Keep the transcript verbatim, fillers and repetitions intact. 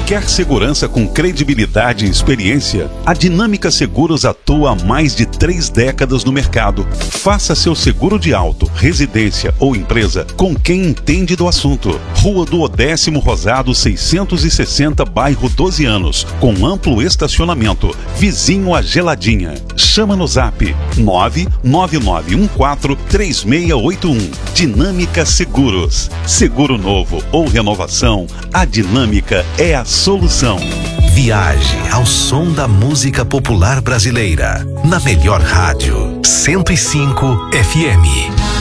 Quer segurança com credibilidade e experiência? A Dinâmica Seguros atua há mais de três décadas no mercado. Faça seu seguro de auto, residência ou empresa com quem entende do assunto. Rua do Odécimo Rosado seiscentos e sessenta, bairro doze anos, com amplo estacionamento, vizinho à Geladinha. Chama no zap nove nove nove um quatro três seis oito um. Dinâmica Seguros. Seguro novo ou renovação, a Dinâmica é a solução. Viaje ao som da música popular brasileira na melhor rádio, cento e cinco F M.